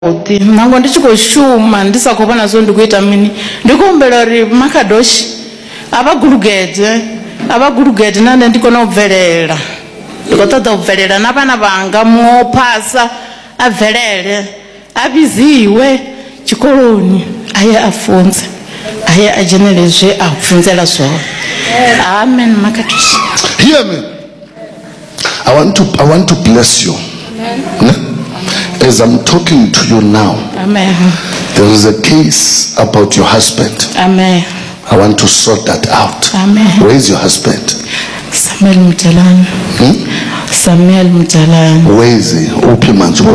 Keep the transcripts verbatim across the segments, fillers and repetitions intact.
Oti nango ndichiko shuma ndisakopana so ndikuita mini ndikumbela ri makadoshi abagurugete abagurugete nane ndikona ubvelela ndikotoda ubvelela nabana banga mopasa avelele abiziwe chikoloni aye afunze aye ajenelezwe afunzela so. Amen. Makadoshi. Hear me. I want to I want to bless you. Amen. As I'm talking to you now, Amen. There is a case about your husband. Amen. I want to sort that out. Amen. Where is your husband? Samuel Mutalan. Hmm? Samuel Mutalan. Where is he? Open man to go.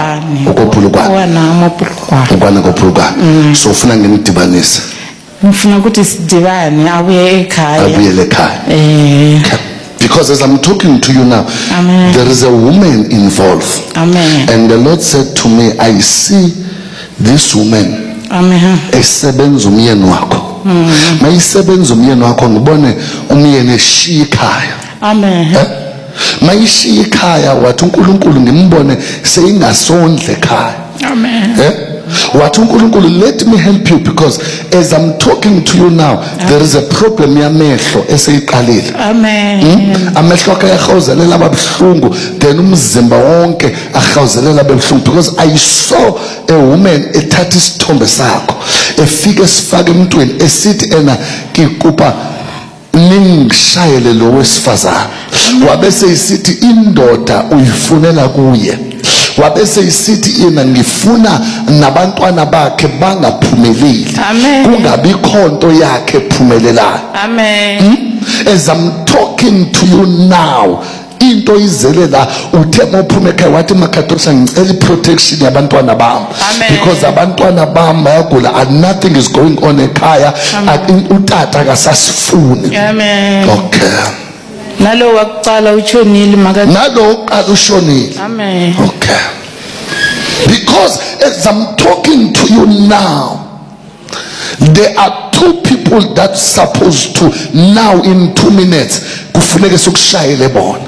So ufuna nginidibanisa. Mfuna ukuthi sidibane abuye ekhaya. Abuye ekhaya. Eh. Because as I'm talking to you now, Amen. There is a woman involved. Amen. And the Lord said to me, I see this woman. Amen. Esebenza umyeni wakho. Mayisebenza umyeni wakho ngibone umyeni eshiya ekhaya. Amen. Mayishiya ekhaya wathi uNkulunkulu ngimbone seyingasondle ekhaya. Amen. Wathi uNkulunkulu, let me help you, because as I'm talking to you now, Amen. There is a problem yamehlo eseyiqalile. Amen. Amehlo akhe ayahawuzelela ababuhlungu, then umzimba wonke ahawuzelela ababuhlungu, because I saw a woman ethatha isithombe sakho efika esifaka emntweni esithi ena ngikupa ningishayele lo wesifazana. Wabese isithi indoda uyifunela kuye. Wabese isithi yena ngifuna nabantwana bakhe bangaphumeleli, kungabi khonto yakhe ephumelelayo. Amen. Hmm? As I'm talking to you now, into izelela uthe mophume ekhaya wathi Makadosha ngicela protection yabantwana bami, because abantwana bami bayagula and nothing is going on ekhaya, utata akasasifuni. Amen. Okay. Nalo waqala ushonile Makadosha. Nalo uqala ushonile. Amen. Okay. Because as I'm talking to you now, there are two people that's supposed to now in two minutes kufuneka sokushayele bona.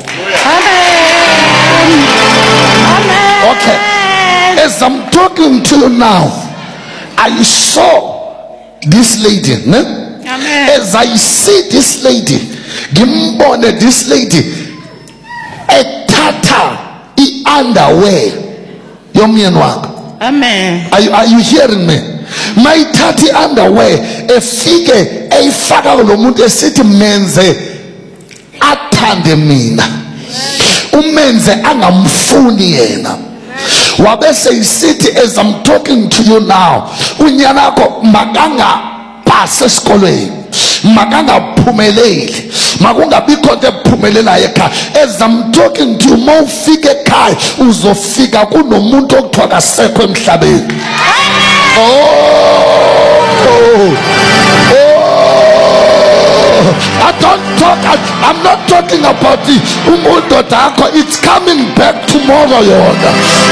Amen. Amen. Okay. As I'm talking to you now, I saw this lady. Ne? Amen. As I see this lady, gimbone this lady ethatha I underwear yomyeni wakho. Amen. Are you, are you hearing me? Mayithathi underwear efike eyifaka lo muntu esithi menze athande mina, umenze angamfuni yena. Wabese isithi as I'm talking to you now, unyana wakho makanga pase esikolweni, makanga phumeleli, makungabikho nto ephumelelayo ekhaya. As I'm talking to you, mawufika ekhaya uzofika kunomuntu okuthiwa kasekho emhlabeni. Oh, oh, oh. I don't talk, I, I'm not talking about the umuntu dakho. It's coming back tomorrow, yona.